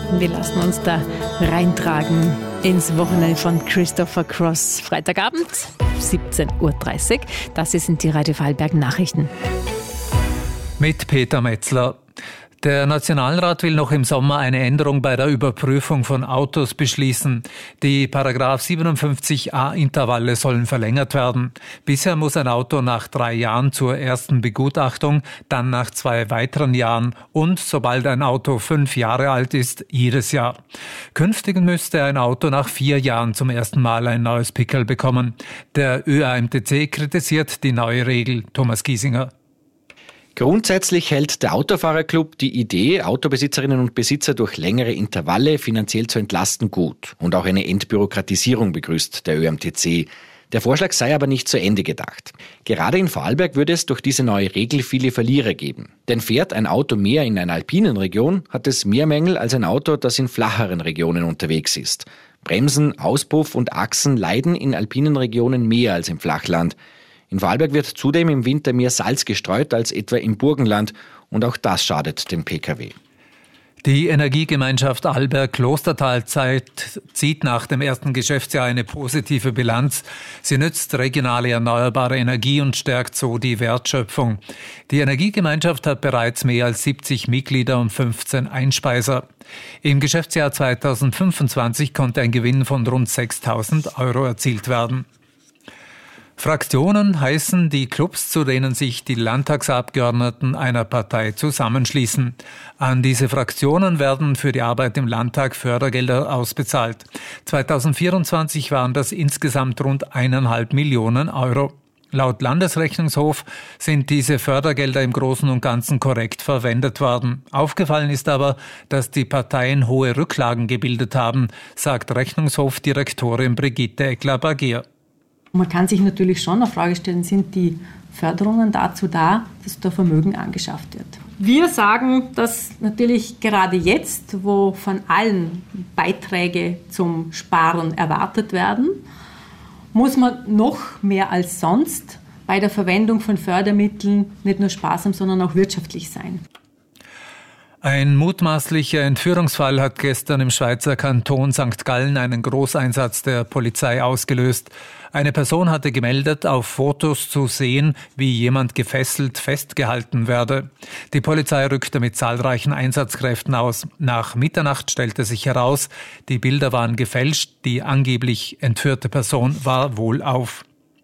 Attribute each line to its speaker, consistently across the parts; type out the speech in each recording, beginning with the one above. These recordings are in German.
Speaker 1: Wir lassen uns da reintragen ins Wochenende von Christopher Cross. Freitagabend, 17.30 Uhr. Das sind die Radio Vorarlberg Nachrichten.
Speaker 2: Mit Peter Metzler. Der Nationalrat will noch im Sommer eine Änderung bei der Überprüfung von Autos beschließen. Die Paragraph 57a Intervalle sollen verlängert werden. Bisher muss ein Auto nach 3 Jahren zur ersten Begutachtung, dann nach 2 weiteren Jahren und sobald ein Auto 5 Jahre alt ist, jedes Jahr. Künftig müsste ein Auto nach 4 Jahren zum ersten Mal ein neues Pickerl bekommen. Der ÖAMTC kritisiert die neue Regel. Thomas Giesinger.
Speaker 3: Grundsätzlich hält der Autofahrerclub die Idee, Autobesitzerinnen und Besitzer durch längere Intervalle finanziell zu entlasten, gut. Und auch eine Entbürokratisierung begrüßt der ÖAMTC. Der Vorschlag sei aber nicht zu Ende gedacht. Gerade in Vorarlberg würde es durch diese neue Regel viele Verlierer geben. Denn fährt ein Auto mehr in einer alpinen Region, hat es mehr Mängel als ein Auto, das in flacheren Regionen unterwegs ist. Bremsen, Auspuff und Achsen leiden in alpinen Regionen mehr als im Flachland. In Vorarlberg wird zudem im Winter mehr Salz gestreut als etwa im Burgenland und auch das schadet dem Pkw.
Speaker 2: Die Energiegemeinschaft Arlberg-Klostertal zieht nach dem ersten Geschäftsjahr eine positive Bilanz. Sie nützt regionale erneuerbare Energie und stärkt so die Wertschöpfung. Die Energiegemeinschaft hat bereits mehr als 70 Mitglieder und 15 Einspeiser. Im Geschäftsjahr 2025 konnte ein Gewinn von rund 6.000 € erzielt werden. Fraktionen heißen die Clubs, zu denen sich die Landtagsabgeordneten einer Partei zusammenschließen. An diese Fraktionen werden für die Arbeit im Landtag Fördergelder ausbezahlt. 2024 waren das insgesamt rund 1,5 Millionen €. Laut Landesrechnungshof sind diese Fördergelder im Großen und Ganzen korrekt verwendet worden. Aufgefallen ist aber, dass die Parteien hohe Rücklagen gebildet haben, sagt Rechnungshofdirektorin Brigitte Eckler-Bagier.
Speaker 4: Man kann sich natürlich schon eine Frage stellen, sind die Förderungen dazu da, dass da Vermögen angeschafft wird? Wir sagen, dass natürlich gerade jetzt, wo von allen Beiträge zum Sparen erwartet werden, muss man noch mehr als sonst bei der Verwendung von Fördermitteln nicht nur sparsam, sondern auch wirtschaftlich sein.
Speaker 2: Ein mutmaßlicher Entführungsfall hat gestern im Schweizer Kanton St. Gallen einen Großeinsatz der Polizei ausgelöst. Eine Person hatte gemeldet, auf Fotos zu sehen, wie jemand gefesselt festgehalten werde. Die Polizei rückte mit zahlreichen Einsatzkräften aus. Nach Mitternacht stellte sich heraus, die Bilder waren gefälscht, die angeblich entführte Person war wohlauf.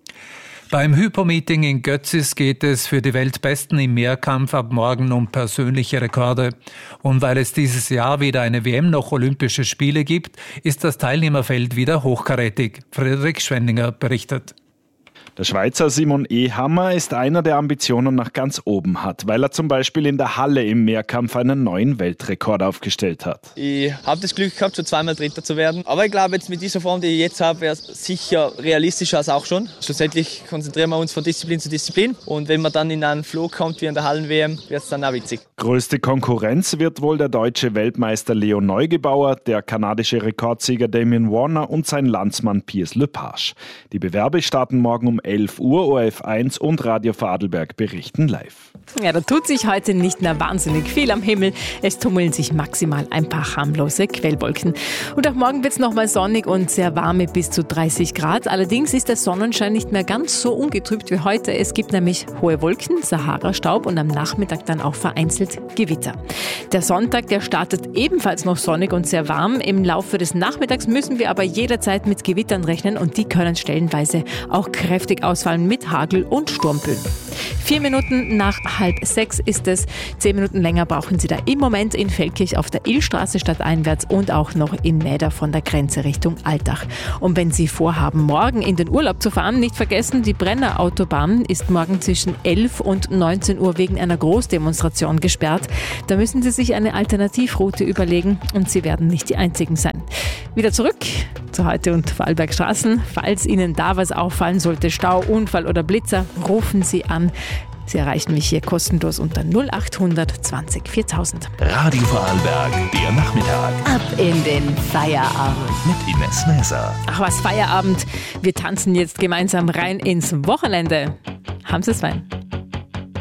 Speaker 2: Beim Hypo-Meeting in Götzis geht es für die Weltbesten im Mehrkampf ab morgen um persönliche Rekorde. Und weil es dieses Jahr weder eine WM noch Olympische Spiele gibt, ist das Teilnehmerfeld wieder hochkarätig. Friedrich Schwendinger berichtet.
Speaker 5: Der Schweizer Simon E. Hammer ist einer, der Ambitionen nach ganz oben hat, weil er zum Beispiel in der Halle im Mehrkampf einen neuen Weltrekord aufgestellt hat.
Speaker 6: Ich habe das Glück gehabt, schon 2-mal Dritter zu werden. Aber ich glaube, jetzt mit dieser Form, die ich jetzt habe, wäre es sicher realistischer als auch schon. Schlussendlich konzentrieren wir uns von Disziplin zu Disziplin. Und wenn man dann in einen Flow kommt wie in der Hallen-WM, wird es dann auch witzig.
Speaker 5: Größte Konkurrenz wird wohl der deutsche Weltmeister Leo Neugebauer, der kanadische Rekordsieger Damien Warner und sein Landsmann Piers Lepage. Die Bewerbe starten morgen um 11 Uhr, ORF1 und Radio Vorarlberg berichten live.
Speaker 1: Ja, da tut sich heute nicht mehr wahnsinnig viel am Himmel. Es tummeln sich maximal ein paar harmlose Quellwolken. Und auch morgen wird es nochmal sonnig und sehr warm mit bis zu 30 Grad. Allerdings ist der Sonnenschein nicht mehr ganz so ungetrübt wie heute. Es gibt nämlich hohe Wolken, Sahara-Staub und am Nachmittag dann auch vereinzelt Gewitter. Der Sonntag, der startet ebenfalls noch sonnig und sehr warm. Im Laufe des Nachmittags müssen wir aber jederzeit mit Gewittern rechnen und die können stellenweise auch kräftig ausfallen mit Hagel und Sturmböen. 4 Minuten nach 5:30 ist es. 10 Minuten länger brauchen Sie da im Moment in Feldkirch auf der Illstraße stadteinwärts und auch noch in Mäder von der Grenze Richtung Altach. Und wenn Sie vorhaben, morgen in den Urlaub zu fahren, nicht vergessen, die Brenner Autobahn ist morgen zwischen 11 und 19 Uhr wegen einer Großdemonstration gesperrt. Da müssen Sie sich eine Alternativroute überlegen und Sie werden nicht die Einzigen sein. Wieder zurück zu heute und Vorarlberg Straßen. Falls Ihnen da was auffallen sollte, Stau, Unfall oder Blitzer, rufen Sie an. Sie erreichen mich hier kostenlos unter 0800 20 4000.
Speaker 7: Radio Vorarlberg, der Nachmittag.
Speaker 1: Ab in den Feierabend.
Speaker 7: Mit Ines Mäser.
Speaker 1: Ach was, Feierabend. Wir tanzen jetzt gemeinsam rein ins Wochenende. Haben Sie es fein?